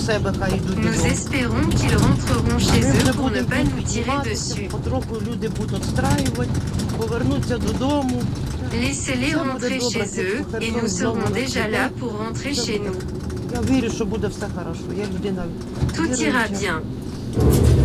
себе, хай йдуть Nous додому. espérons qu'ils rentreront chez Ми eux вже pour ne будемо pas тут nous tirer підніматися, dessus. потроху люди будуть встраювати, повернуться додому. Laissez-les Ça, rentrer vous chez êtes eux votre et nous personne, serons vous déjà êtes là là. pour rentrer chez nous. Я вірю, що буде все хорошо. Я людина Tout ira віруюча. bien.